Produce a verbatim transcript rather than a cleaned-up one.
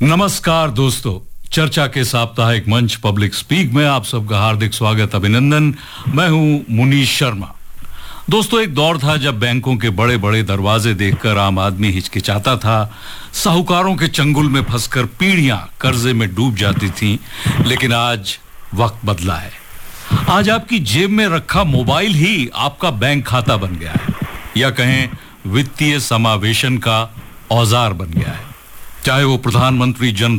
नमस्कार दोस्तों, चर्चा के साप्ताहिक मंच पब्लिक स्पीक में आप सबका हार्दिक स्वागत, अभिनंदन। मैं हूं मुनीश शर्मा। दोस्तों, एक दौर था जब बैंकों के बड़े बड़े दरवाजे देखकर आम आदमी हिचकिचाता था, साहूकारों के चंगुल में फंसकर पीढ़ियां कर्जे में डूब जाती थीं। लेकिन आज वक्त बदला है। आज आपकी जेब में रखा मोबाइल ही आपका बैंक खाता बन गया है, या कहें वित्तीय समावेशन का औजार बन गया है। चाहे वो प्रधानमंत्री जन